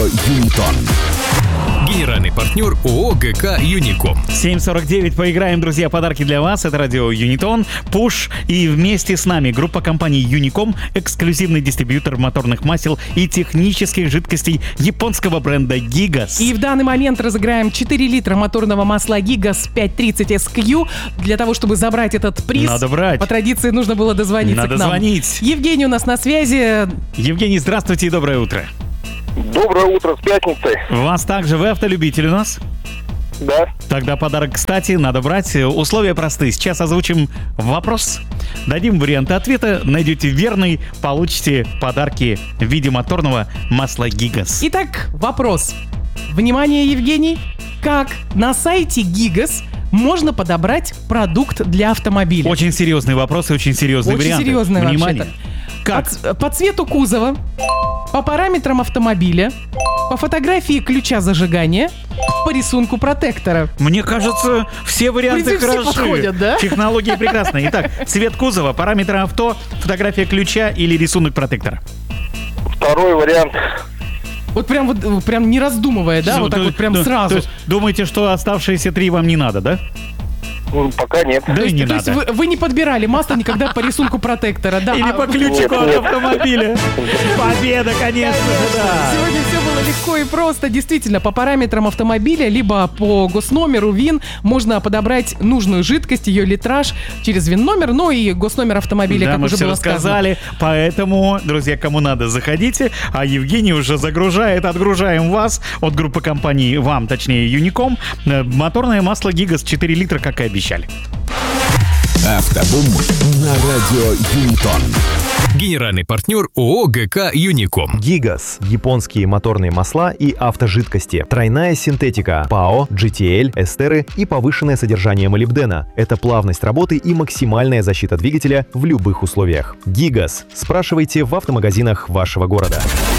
Юнитон. Генеральный партнер ООО ГК «Юником». 7:49. Поиграем, друзья. Подарки для вас. Это радио Юнитон, Пуш. И вместе с нами группа компании Юником, эксклюзивный дистрибьютор моторных масел и технических жидкостей японского бренда Гигас. И в данный момент разыграем 4 литра моторного масла Гигас 530 SQ. Для того, чтобы забрать этот приз, надо брать. По традиции нужно было дозвониться Надо к нам. звонить. Евгений у нас на связи. Евгений, здравствуйте и доброе утро. Доброе утро с пятницей. Вас также, вы автолюбитель у нас? Да. Тогда подарок, кстати, надо брать. Условия простые. Сейчас озвучим вопрос. Дадим варианты ответа. Найдете верный, получите подарки в виде моторного масла Гигас. Итак, вопрос. Внимание, Евгений. Как на сайте Гигас можно подобрать продукт для автомобиля? Очень серьезный вопрос и очень серьезные Очень варианты. серьезный Внимание. вообще-то. Как? По цвету кузова, по параметрам автомобиля, по фотографии ключа зажигания, по рисунку протектора. Мне кажется, все варианты В принципе, все хороши. подходят, да? Технологии прекрасные. Итак, цвет кузова, параметры авто, фотография ключа или рисунок протектора? Второй вариант. Вот прям не раздумывая, да? Вот так вот прям сразу. То есть думаете, что оставшиеся 3 вам не надо, да? Пока нет. Да и не То есть надо. вы не подбирали масло никогда по рисунку протектора, да? Или по ключику от автомобиля. Победа, конечно же, да. Сегодня все было легко и просто. Действительно, по параметрам автомобиля, либо по госномеру ВИН можно подобрать нужную жидкость, ее литраж через ВИН-номер, ну и госномер автомобиля, Да, как мы уже все было рассказали. Поэтому, друзья, кому надо, заходите. А Евгений уже загружает. Отгружаем вас от группы компаний, вам, точнее, Юником. Моторное масло Гигас 4 литра, как и обещали. Автобум на радио Юнитон. Генеральный партнер ООО ГК «Юником». Гигас – японские моторные масла и автожидкости. Тройная синтетика, ПАО, GTL, эстеры и повышенное содержание молибдена. Это плавность работы и максимальная защита двигателя в любых условиях. Гигас. Спрашивайте в автомагазинах вашего города.